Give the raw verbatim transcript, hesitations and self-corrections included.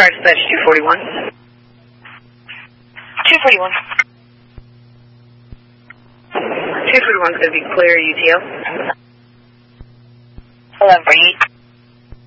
Star Dispatch two forty-one. two forty-one. two forty-one is going to be clear U T L. eleven forty-eight.